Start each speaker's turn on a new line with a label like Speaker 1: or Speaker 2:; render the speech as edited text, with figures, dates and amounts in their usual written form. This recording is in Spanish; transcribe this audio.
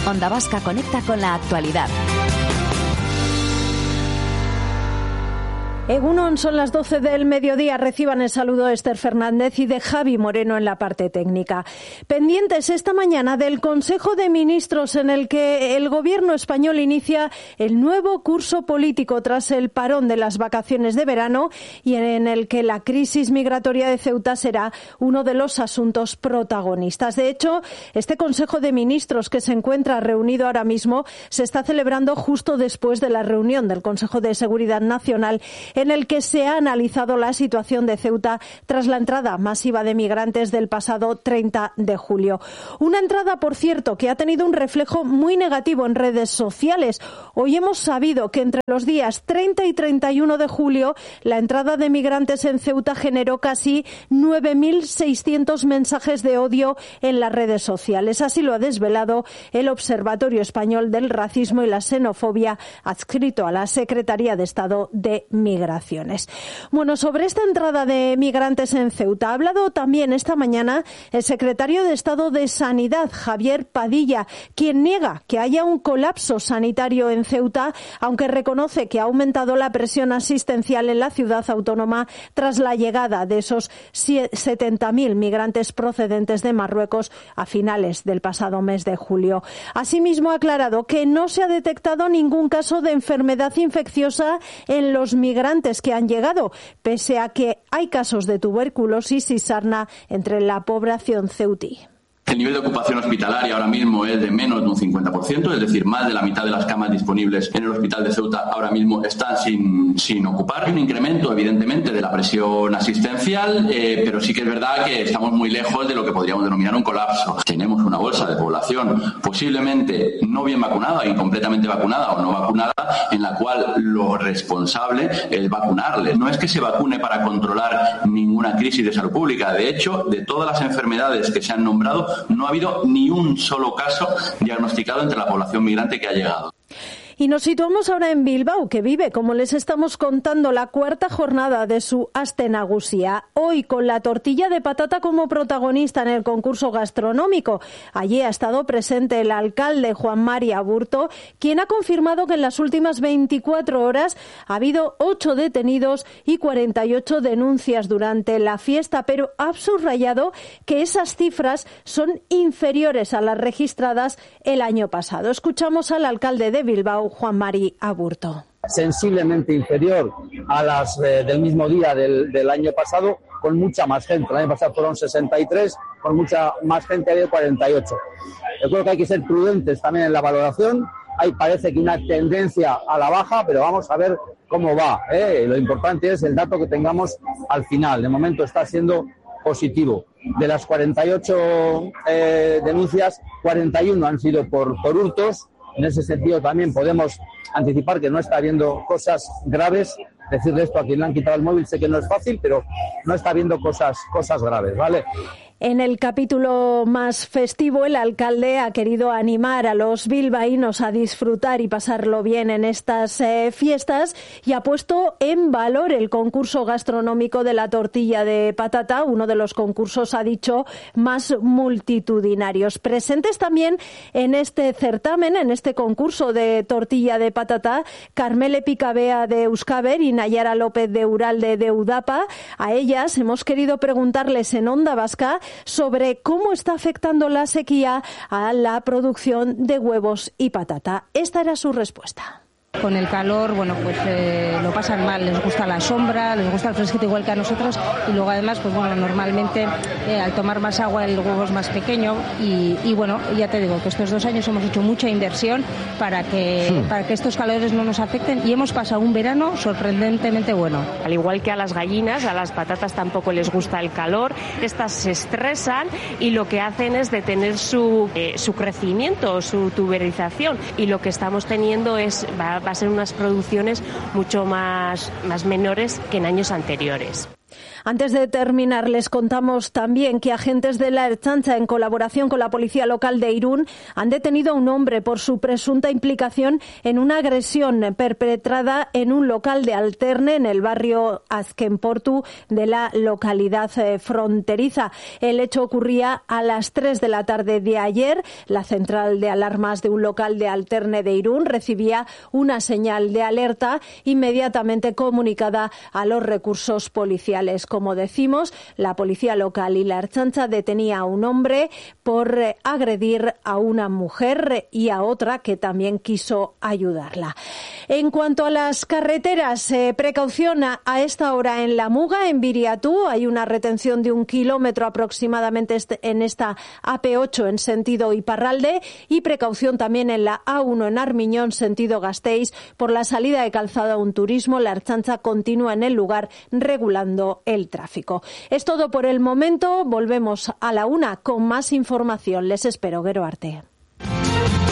Speaker 1: Onda Vasca conecta con la actualidad.
Speaker 2: Egunon, son las 12 del mediodía. Reciban el saludo de Esther Fernández y de Javi Moreno en la parte técnica. Pendientes esta mañana del Consejo de Ministros en el que el Gobierno español inicia el nuevo curso político tras el parón de las vacaciones de verano y en el que la crisis migratoria de Ceuta será uno de los asuntos protagonistas. De hecho, este Consejo de Ministros que se encuentra reunido ahora mismo se está celebrando justo después de la reunión del Consejo de Seguridad Nacional en el que se ha analizado la situación de Ceuta tras la entrada masiva de migrantes del pasado 30 de julio. Una entrada, por cierto, que ha tenido un reflejo muy negativo en redes sociales. Hoy hemos sabido que entre los días 30 y 31 de julio la entrada de migrantes en Ceuta generó casi 9.600 mensajes de odio en las redes sociales. Así lo ha desvelado el Observatorio Español del Racismo y la Xenofobia, adscrito a la Secretaría de Estado de Migraciones. Bueno, sobre esta entrada de migrantes en Ceuta ha hablado también esta mañana el secretario de Estado de Sanidad, Javier Padilla, quien niega que haya un colapso sanitario en Ceuta, aunque reconoce que ha aumentado la presión asistencial en la ciudad autónoma tras la llegada de esos 70.000 migrantes procedentes de Marruecos a finales del pasado mes de julio. Asimismo, ha aclarado que no se ha detectado ningún caso de enfermedad infecciosa en los migrantes que han llegado, pese a que hay casos de tuberculosis y sarna entre la población ceutí.
Speaker 3: El nivel de ocupación hospitalaria ahora mismo es de menos de un 50%, es decir, más de la mitad de las camas disponibles en el hospital de Ceuta ahora mismo están sin ocupar. Hay un incremento, evidentemente, de la presión asistencial, pero sí que es verdad que estamos muy lejos de lo que podríamos denominar un colapso. Tenemos una bolsa de población posiblemente no bien vacunada, incompletamente vacunada o no vacunada, en la cual lo responsable es vacunarles. No es que se vacune para controlar ninguna crisis de salud pública. De hecho, de todas las enfermedades que se han nombrado, no ha habido ni un solo caso diagnosticado entre la población migrante que ha llegado.
Speaker 2: Y nos situamos ahora en Bilbao, que vive, como les estamos contando, la cuarta jornada de su Aste Nagusia. Hoy con la tortilla de patata como protagonista en el concurso gastronómico. Allí ha estado presente el alcalde Juan Mari Aburto, quien ha confirmado que en las últimas 24 horas ha habido 8 detenidos y 48 denuncias durante la fiesta, pero ha subrayado que esas cifras son inferiores a las registradas el año pasado. Escuchamos al alcalde de Bilbao, Juan Mari Aburto.
Speaker 4: Sensiblemente inferior a las del mismo día del año pasado, con mucha más gente. El año pasado fueron 63, con mucha más gente había 48. Yo creo que hay que ser prudentes también en la valoración. Ahí parece que una tendencia a la baja, pero vamos a ver cómo va. Lo importante es el dato que tengamos al final. De momento está siendo positivo. De las 48 denuncias, 41 han sido por hurtos. En ese sentido también podemos anticipar que no está habiendo cosas graves. Decirle esto a quien le han quitado el móvil sé que no es fácil, pero no está habiendo cosas graves, ¿vale?
Speaker 2: En el capítulo más festivo, el alcalde ha querido animar a los bilbaínos a disfrutar y pasarlo bien en estas fiestas y ha puesto en valor el concurso gastronómico de la tortilla de patata, uno de los concursos, ha dicho, más multitudinarios. Presentes también en este certamen, en este concurso de tortilla de patata, Carmele Picabea de Euskaber y Nayara López de Uralde de Udapa. A ellas hemos querido preguntarles en Onda Vasca sobre cómo está afectando la sequía a la producción de huevos y patata. Esta era su respuesta.
Speaker 5: Con el calor, bueno, pues lo pasan mal, les gusta la sombra, les gusta el fresquito igual que a nosotros y luego además, pues bueno, normalmente al tomar más agua el huevo es más pequeño y bueno, ya te digo que estos 2 años hemos hecho mucha inversión para que estos calores no nos afecten y hemos pasado un verano sorprendentemente bueno.
Speaker 6: Al igual que a las gallinas, a las patatas tampoco les gusta el calor, estas se estresan y lo que hacen es detener su crecimiento, su tuberización y lo que estamos teniendo va a ser unas producciones mucho más menores que en años anteriores.
Speaker 2: Antes de terminar, les contamos también que agentes de la Ertzaintza, en colaboración con la policía local de Irún, han detenido a un hombre por su presunta implicación en una agresión perpetrada en un local de Alterne, en el barrio Azkenportu de la localidad fronteriza. El hecho ocurría a las 3 de la tarde de ayer. La central de alarmas de un local de Alterne de Irún recibía una señal de alerta inmediatamente comunicada a los recursos policiales. Como decimos, la policía local y la Ertzaintza detenía a un hombre por agredir a una mujer y a otra que también quiso ayudarla. En cuanto a las carreteras, precaución a esta hora en La Muga, en Viriatú. Hay una retención de 1 kilómetro aproximadamente en esta AP8 en sentido Iparralde, y precaución también en la A1 en Armiñón, sentido Gasteiz, por la salida de Calzada Un Turismo. La Ertzaintza continúa en el lugar regulando el tráfico. Es todo por el momento. Volvemos a la 1 con más información. Les espero, Gero Arte.